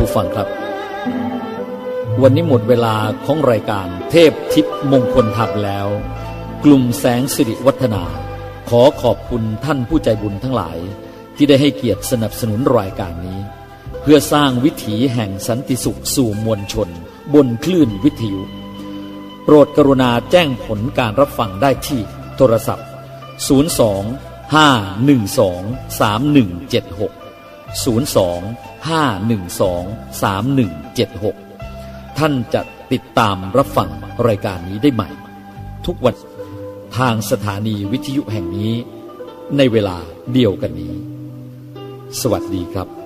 ผู้ฟังครับวันนี้หมดเวลาของรายการเทพทิพย์มงคลธรรมแล้วกลุ่มแสงสิริวัฒนาขอขอบคุณท่านผู้ใจบุญทั้งหลายที่ได้ให้เกียรติสนับสนุนรายการนี้เพื่อสร้างวิถีแห่งสันติสุขสู่มวลชนบนคลื่นวิทยุโปรดกรุณาแจ้งผลการรับฟังได้ที่โทรศัพท์02-512-3176 02-512-3176 ท่านจะติดตามรับฟังรายการนี้ได้ใหม่ทุกวันทางสถานีวิทยุแห่งนี้ในเวลาเดียวกันนี้สวัสดีครับ